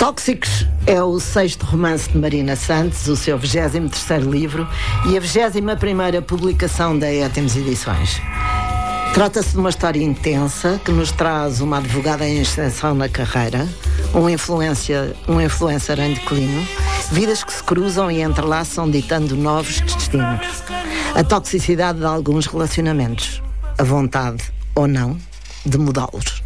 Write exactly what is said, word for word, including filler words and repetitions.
Tóxicos é o sexto romance de Marina Santos, o seu vigésimo terceiro livro e a vigésima primeira publicação da Étimos Edições. Trata-se de uma história intensa que nos traz uma advogada em ascensão na carreira, um influencer, um influencer em declínio, vidas que se cruzam e entrelaçam ditando novos destinos. A toxicidade de alguns relacionamentos, a vontade, ou não, de mudá-los.